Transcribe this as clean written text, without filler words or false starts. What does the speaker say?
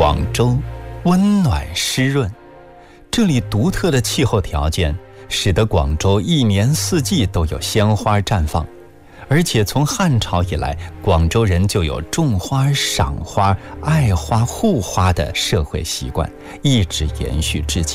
广州温暖湿润，这里独特的气候条件使得广州一年四季都有鲜花绽放，而且从汉朝以来，广州人就有种花、赏花、爱花、护花的社会习惯，一直延续至今。